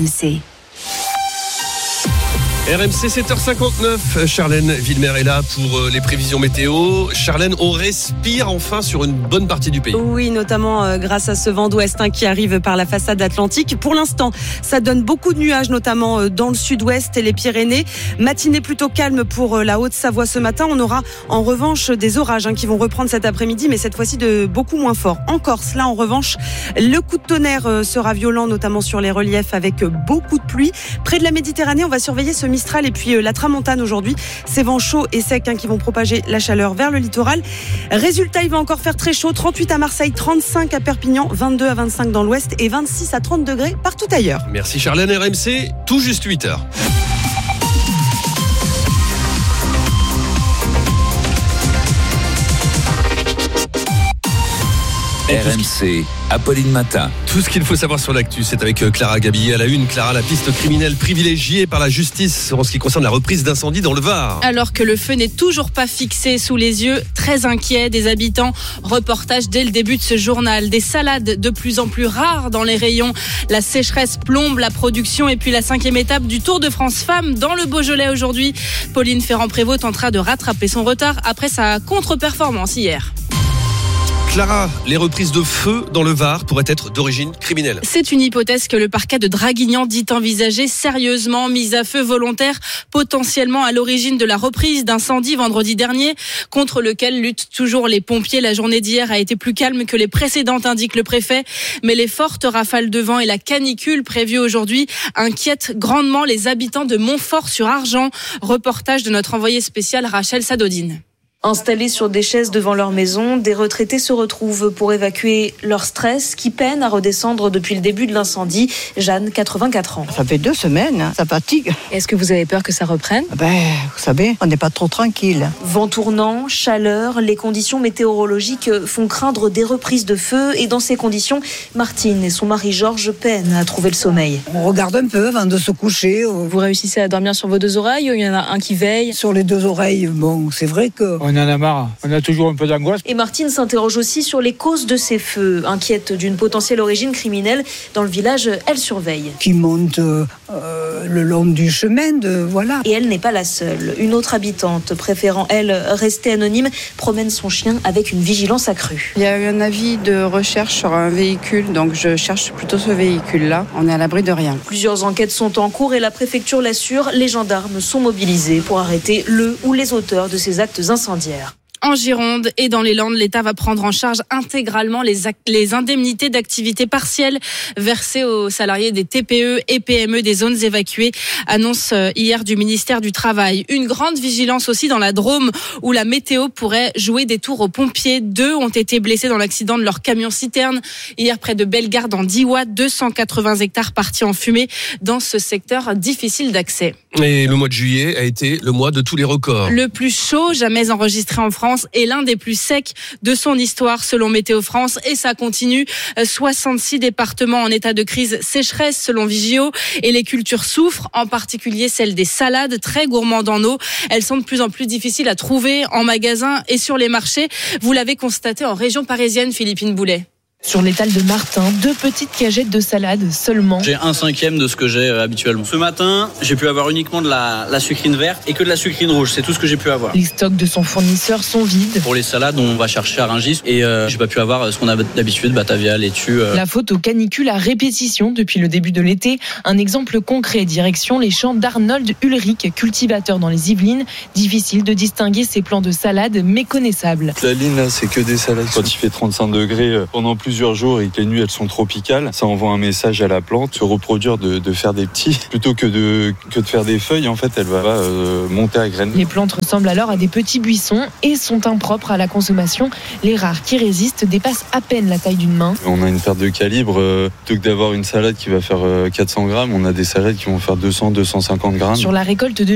RMC. RMC 7h59, Charlène Villemer est là pour les prévisions météo. Charlène, on respire enfin sur une bonne partie du pays. Oui, notamment grâce à ce vent d'ouest qui arrive par la façade atlantique. Pour l'instant, ça donne beaucoup de nuages, notamment dans le sud-ouest et les Pyrénées. Matinée plutôt calme pour la Haute-Savoie ce matin. On aura en revanche des orages qui vont reprendre cet après-midi, mais cette fois-ci de beaucoup moins fort. En Corse, là en revanche, le coup de tonnerre sera violent, notamment sur les reliefs avec beaucoup de pluie. Près de la Méditerranée, on va surveiller ce Mistral et puis la Tramontane aujourd'hui. Ces vents chauds et secs qui vont propager la chaleur vers le littoral. Résultat, il va encore faire très chaud. 38 à Marseille, 35 à Perpignan, 22 à 25 dans l'ouest et 26 à 30 degrés partout ailleurs. Merci Charlène. RMC, tout juste 8h. RMC, Apolline Matin. Tout ce qu'il faut savoir sur l'actu, c'est avec Clara Gabillet à la une. Clara, la piste criminelle privilégiée par la justice en ce qui concerne la reprise d'incendie dans le Var. Alors que le feu n'est toujours pas fixé sous les yeux, très inquiets des habitants. Reportage dès le début de ce journal. Des salades de plus en plus rares dans les rayons. La sécheresse plombe la production et puis la 5e étape du Tour de France Femmes dans le Beaujolais aujourd'hui. Pauline Ferrand-Prévot tentera de rattraper son retard après sa contre-performance hier. Clara, les reprises de feu dans le Var pourraient être d'origine criminelle. C'est une hypothèse que le parquet de Draguignan dit envisager sérieusement. Mise à feu volontaire, potentiellement à l'origine de la reprise d'incendie vendredi dernier, contre lequel luttent toujours les pompiers. La journée d'hier a été plus calme que les précédentes, indique le préfet. Mais les fortes rafales de vent et la canicule prévue aujourd'hui inquiètent grandement les habitants de Montfort-sur-Argent. Reportage de notre envoyé spécial Rachel Sadodine. Installés sur des chaises devant leur maison, des retraités se retrouvent pour évacuer leur stress qui peine à redescendre depuis le début de l'incendie. Jeanne, 84 ans. Ça fait 2 semaines, ça fatigue. Est-ce que vous avez peur que ça reprenne ? Vous savez, on n'est pas trop tranquille. Vent tournant, chaleur, les conditions météorologiques font craindre des reprises de feu. Et dans ces conditions, Martine et son mari Georges peinent à trouver le sommeil. On regarde un peu avant de se coucher. Vous réussissez à dormir sur vos 2 oreilles ou il y en a un qui veille ? Sur les 2 oreilles, c'est vrai que... On en a marre, on a toujours un peu d'angoisse. Et Martine s'interroge aussi sur les causes de ces feux. Inquiète d'une potentielle origine criminelle, dans le village, elle surveille. Qui monte le long du chemin, voilà. Et elle n'est pas la seule. Une autre habitante, préférant, elle, rester anonyme, promène son chien avec une vigilance accrue. Il y a eu un avis de recherche sur un véhicule, donc je cherche plutôt ce véhicule-là. On est à l'abri de rien. Plusieurs enquêtes sont en cours et la préfecture l'assure, les gendarmes sont mobilisés pour arrêter le ou les auteurs de ces actes incendiaires. En Gironde et dans les Landes, l'État va prendre en charge intégralement les indemnités d'activité partielle versées aux salariés des TPE et PME des zones évacuées, annonce hier du ministère du Travail. Une grande vigilance aussi dans la Drôme où la météo pourrait jouer des tours aux pompiers. 2 ont été blessés dans l'accident de leur camion-citerne hier près de Bellegarde en Diois. 280 hectares partis en fumée dans ce secteur difficile d'accès. Et le mois de juillet a été le mois de tous les records. Le plus chaud jamais enregistré en France est l'un des plus secs de son histoire selon Météo France et ça continue. 66 départements en état de crise sécheresse selon Vigio et les cultures souffrent, en particulier celles des salades très gourmandes en eau. Elles sont de plus en plus difficiles à trouver en magasin et sur les marchés. Vous l'avez constaté en région parisienne, Philippine Boulet. Sur l'étal de Martin, 2 petites cagettes de salade seulement. J'ai 1/5 de ce que j'ai habituellement. Ce matin, j'ai pu avoir uniquement de la sucrine verte et que de la sucrine rouge. C'est tout ce que j'ai pu avoir. Les stocks de son fournisseur sont vides. Pour les salades, on va chercher à Rungis et j'ai pas pu avoir ce qu'on a d'habitude, batavia, laitue. La faute aux canicules à répétition depuis le début de l'été. Un exemple concret, direction les champs d'Arnold Ulrich, cultivateur dans les Yvelines. Difficile de distinguer ces plants de salade méconnaissables. La ligne là, c'est que des salades. Quand il fait 35 degrés pendant plusieurs jours et que les nuits elles sont tropicales, ça envoie un message à la plante, se reproduire de faire des petits plutôt que de faire des feuilles. En fait, elle va monter à graines. Les plantes ressemblent alors à des petits buissons et sont impropres à la consommation. Les rares qui résistent dépassent à peine la taille d'une main. On a une perte de calibre. Plutôt que d'avoir une salade qui va faire 400 grammes, on a des salades qui vont faire 200-250 grammes. Sur la récolte de